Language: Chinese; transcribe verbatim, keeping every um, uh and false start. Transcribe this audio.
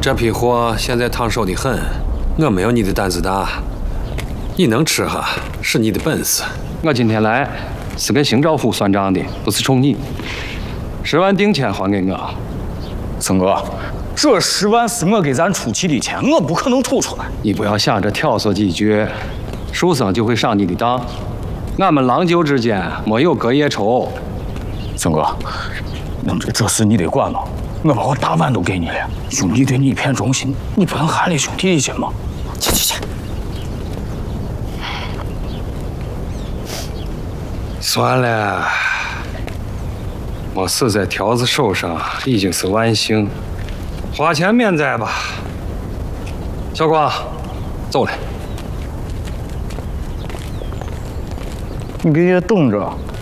这批货现在烫手的很，我没有你的胆子大。你能吃哈，是你的本事。 我今天来是跟邢兆虎算账的，不是冲你。十万定钱还给我。 森哥，这十万是我给咱出气的钱，我不可能吐出来。 你不要想着挑唆几句，书生就会上你的当。俺们郎舅之间没有隔夜仇。 森哥，那么这事你得管了。我把我大碗都给你了，兄弟对你一片忠心，你不能寒了兄弟一心吗？去去去。 算了，我死在条子手上已经是万幸，花钱免灾吧。小光，走了。 你给爷等着。